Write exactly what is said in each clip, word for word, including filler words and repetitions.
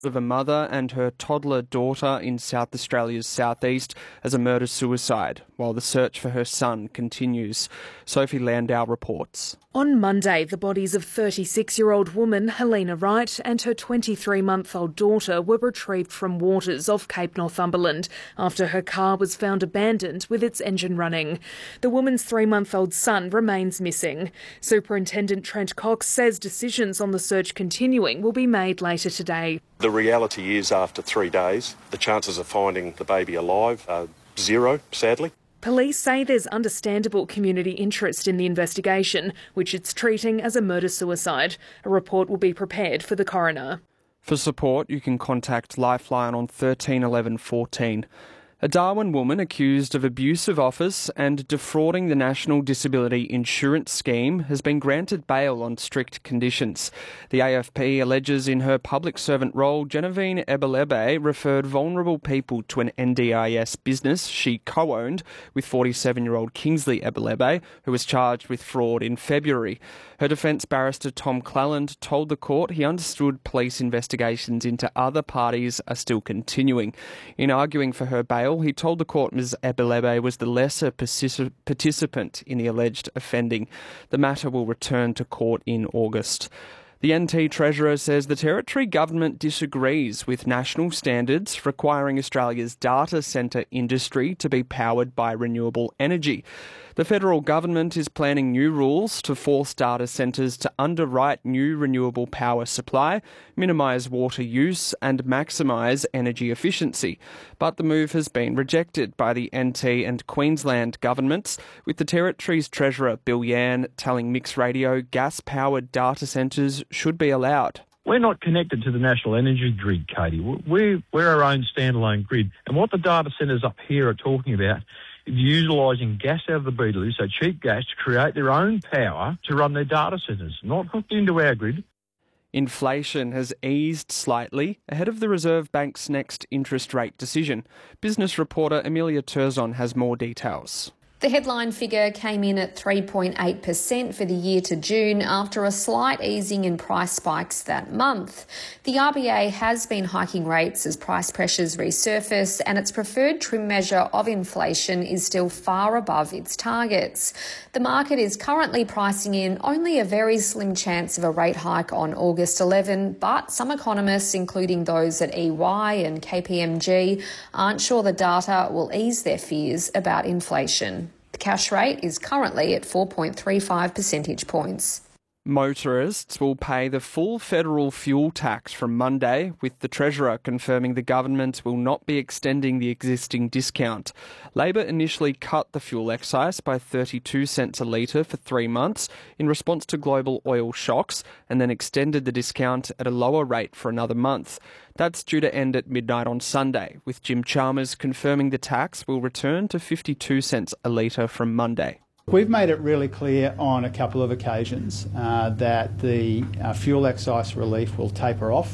of a mother and her toddler daughter in South Australia's southeast as a murder-suicide, while the search for her son continues. Sophie Landau reports. On Monday, the bodies of thirty-six-year-old woman Helena Wright and her twenty-three-month-old daughter were retrieved from waters off Cape Northumberland after her car was found abandoned with its engine running. The woman's three-month-old son remains missing. Superintendent Trent Cox says decisions on the search continuing will be made later today. The reality is, after three days, the chances of finding the baby alive are zero, sadly. Police say there's understandable community interest in the investigation, which it's treating as a murder-suicide. A report will be prepared for the coroner. For support, you can contact Lifeline on thirteen eleven fourteen. A Darwin woman accused of abuse of office and defrauding the National Disability Insurance Scheme has been granted bail on strict conditions. The A F P alleges in her public servant role, Genevieve Ebelebe referred vulnerable people to an N D I S business she co-owned with forty-seven-year-old Kingsley Ebelebe, who was charged with fraud in February. Her defence barrister Tom Cleland told the court he understood police investigations into other parties are still continuing. In arguing for her bail, he told the court Miz Ebelebe was the lesser particip- participant in the alleged offending. The matter will return to court in August. The N T Treasurer says the Territory Government disagrees with national standards requiring Australia's data centre industry to be powered by renewable energy. The federal government is planning new rules to force data centres to underwrite new renewable power supply, minimise water use and maximise energy efficiency. But the move has been rejected by the N T and Queensland governments, with the Territory's Treasurer Bill Yan telling Mix Radio gas-powered data centres should be allowed. We're not connected to the national energy grid, Katie. We're, we're our own standalone grid. And what the data centres up here are talking about is utilising gas out of the Beetaloo, so cheap gas, to create their own power to run their data centres, not hooked into our grid. Inflation has eased slightly ahead of the Reserve Bank's next interest rate decision. Business reporter Amelia Turzon has more details. The headline figure came in at three point eight percent for the year to June after a slight easing in price spikes that month. The R B A has been hiking rates as price pressures resurface, and its preferred trim measure of inflation is still far above its targets. The market is currently pricing in only a very slim chance of a rate hike on August eleventh, but some economists, including those at E Y and K P M G, aren't sure the data will ease their fears about inflation. The cash rate is currently at four point three five percentage points. Motorists will pay the full federal fuel tax from Monday, with the Treasurer confirming the government will not be extending the existing discount. Labor initially cut the fuel excise by thirty-two cents a litre for three months in response to global oil shocks, and then extended the discount at a lower rate for another month. That's due to end at midnight on Sunday, with Jim Chalmers confirming the tax will return to fifty-two cents a litre from Monday. We've made it really clear on a couple of occasions uh, that the uh, fuel excise relief will taper off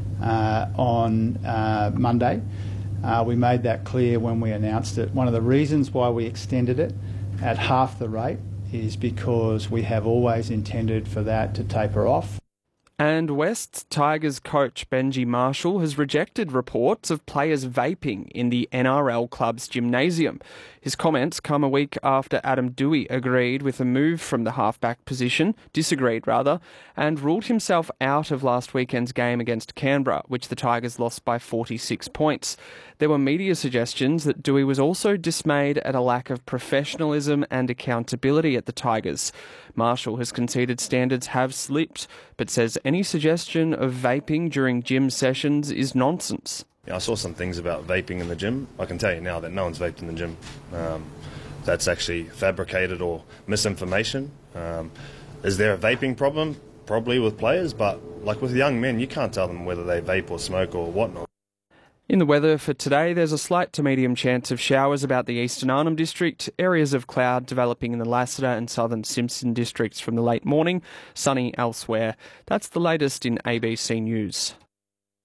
uh, on uh, Monday. Uh, we made that clear when we announced it. One of the reasons why we extended it at half the rate is because we have always intended for that to taper off. And West's Tigers coach Benji Marshall has rejected reports of players vaping in the N R L club's gymnasium. His comments come a week after Adam Doueihi agreed with a move from the halfback position, disagreed rather, and ruled himself out of last weekend's game against Canberra, which the Tigers lost by forty-six points. There were media suggestions that Doueihi was also dismayed at a lack of professionalism and accountability at the Tigers. Marshall has conceded standards have slipped, but says any suggestion of vaping during gym sessions is nonsense. Yeah, I saw some things about vaping in the gym. I can tell you now that no one's vaped in the gym. Um, that's actually fabricated or misinformation. Um, is there a vaping problem? Probably with players, but like with young men, you can't tell them whether they vape or smoke or whatnot. In the weather for today, there's a slight to medium chance of showers about the eastern Arnhem District, areas of cloud developing in the Lassiter and southern Simpson districts from the late morning, sunny elsewhere. That's the latest in A B C News.